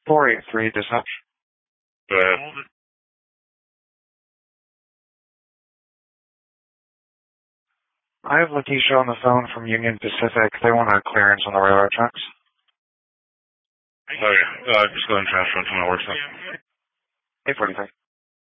483 dispatch. Go ahead. I have Letitia on the phone from Union Pacific. They want a clearance on the railroad tracks. Okay, just go ahead and transfer it to my work site. 843.